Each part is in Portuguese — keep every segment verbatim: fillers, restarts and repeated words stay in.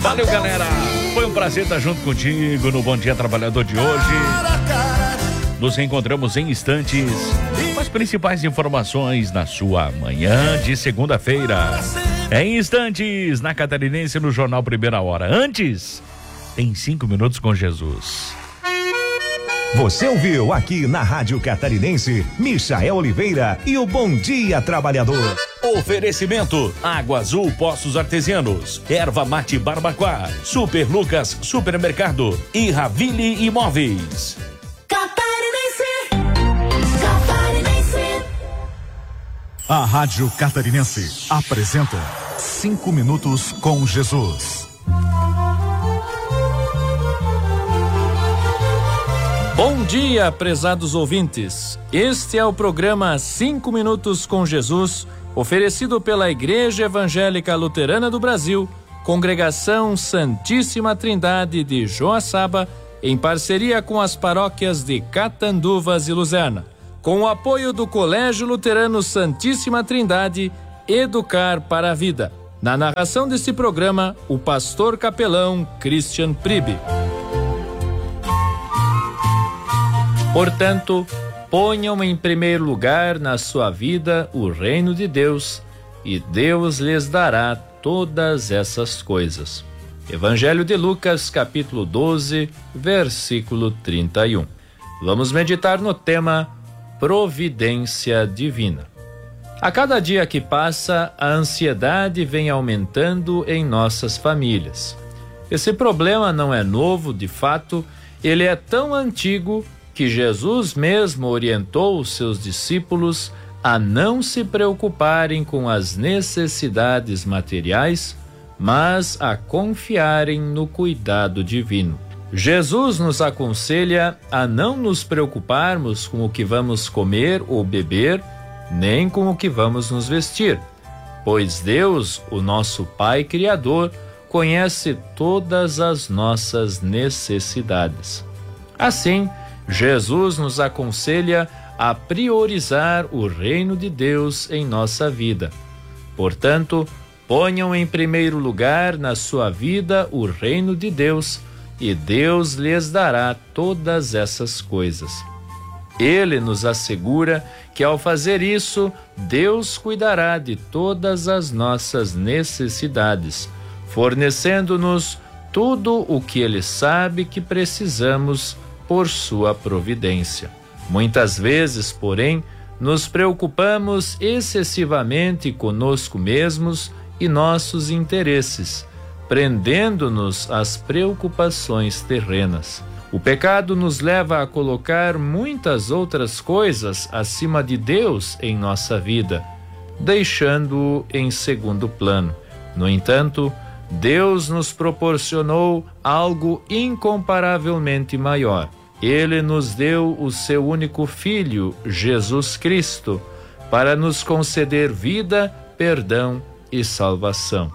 Valeu, galera. Foi um prazer estar junto contigo no Bom Dia Trabalhador de hoje. Nos encontramos em instantes com as principais informações na sua manhã de segunda-feira. Em instantes, na Catarinense, no Jornal Primeira Hora. Antes, tem cinco minutos com Jesus. Você ouviu aqui na Rádio Catarinense, Michael Oliveira e o Bom Dia Trabalhador. Oferecimento: Água Azul Poços Artesianos, Erva Mate Barbacoa, Super Lucas Supermercado e Ravile Imóveis. Catarinense, Catarinense. A Rádio Catarinense apresenta Cinco Minutos com Jesus. Bom dia, prezados ouvintes. Este é o programa Cinco Minutos com Jesus, oferecido pela Igreja Evangélica Luterana do Brasil, Congregação Santíssima Trindade de Joaçaba, em parceria com as paróquias de Catanduvas e Luzerna, com o apoio do Colégio Luterano Santíssima Trindade, Educar para a Vida. Na narração deste programa, o pastor capelão Christian Pribe. Portanto, ponham em primeiro lugar na sua vida o reino de Deus, e Deus lhes dará todas essas coisas. Evangelho de Lucas, capítulo doze, versículo trinta e um. Vamos meditar no tema Providência Divina. A cada dia que passa, a ansiedade vem aumentando em nossas famílias. Esse problema não é novo, de fato, ele é tão antigo que Jesus mesmo orientou os seus discípulos a não se preocuparem com as necessidades materiais, mas a confiarem no cuidado divino. Jesus nos aconselha a não nos preocuparmos com o que vamos comer ou beber, nem com o que vamos nos vestir, pois Deus, o nosso Pai Criador, conhece todas as nossas necessidades. Assim, Jesus nos aconselha a priorizar o reino de Deus em nossa vida. Portanto, ponham em primeiro lugar na sua vida o reino de Deus, e Deus lhes dará todas essas coisas. Ele nos assegura que ao fazer isso, Deus cuidará de todas as nossas necessidades, fornecendo-nos tudo o que Ele sabe que precisamos por sua providência. Muitas vezes, porém, nos preocupamos excessivamente conosco mesmos e nossos interesses, prendendo-nos às preocupações terrenas. O pecado nos leva a colocar muitas outras coisas acima de Deus em nossa vida, deixando-o em segundo plano. No entanto, Deus nos proporcionou algo incomparavelmente maior. Ele nos deu o seu único Filho, Jesus Cristo, para nos conceder vida, perdão e salvação.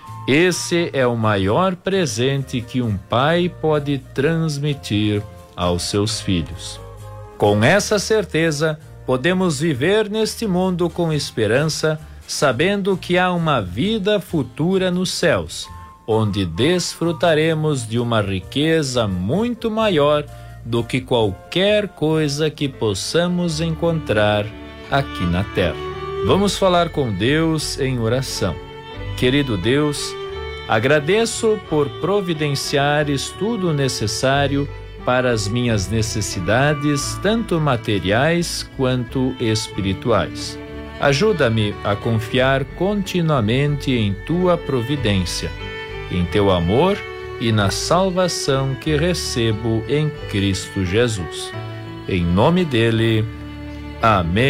Esse é o maior presente que um pai pode transmitir aos seus filhos. Com essa certeza, podemos viver neste mundo com esperança, sabendo que há uma vida futura nos céus, onde desfrutaremos de uma riqueza muito maior do que qualquer coisa que possamos encontrar aqui na terra. Vamos falar com Deus em oração. Querido Deus, agradeço por providenciares tudo o necessário para as minhas necessidades, tanto materiais quanto espirituais. Ajuda-me a confiar continuamente em Tua providência, em Teu amor e na salvação que recebo em Cristo Jesus. Em nome dele, amém.